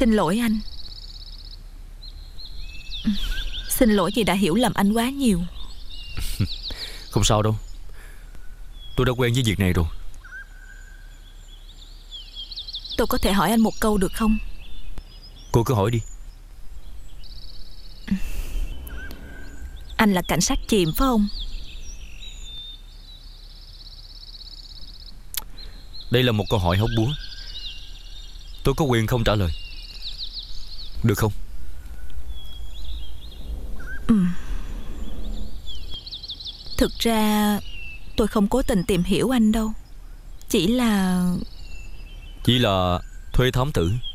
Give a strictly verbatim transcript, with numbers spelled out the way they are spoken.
Xin lỗi anh. Xin lỗi vì đã hiểu lầm anh quá nhiều. Không sao đâu. Tôi đã quen với việc này rồi. Tôi có thể hỏi anh một câu được không? Cô cứ hỏi đi. Anh là cảnh sát chìm phải không? Đây là một câu hỏi hóc búa. Tôi có quyền không trả lời, được không? Ừ. Thực ra tôi không cố tình tìm hiểu anh đâu. Chỉ là Chỉ là thuê thám tử.